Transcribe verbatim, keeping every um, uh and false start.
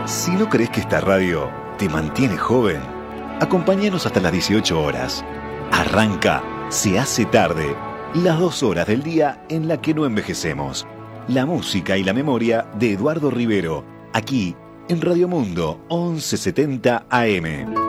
Si no crees que esta radio te mantiene joven, acompáñanos hasta las dieciocho horas. Arranca Se hace tarde, las dos horas del día en la que no envejecemos. La música y la memoria de Eduardo Rivero, aquí en Radio Mundo once setenta A M.